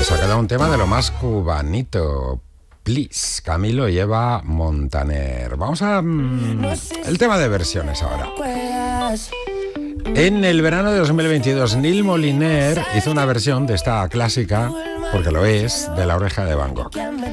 Pues ha quedado un tema de lo más cubanito. Please, Camilo y Eva Montaner. Vamos a... el tema de versiones ahora. En el verano de 2022, Neil Moliner hizo una versión de esta clásica, porque lo es, de La Oreja de Van Gogh.